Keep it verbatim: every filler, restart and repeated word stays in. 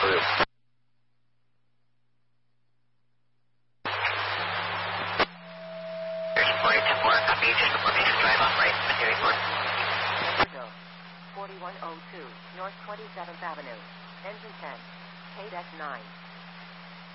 forty-one oh two, North twenty-seventh Avenue. Engine ten. K D E C nine.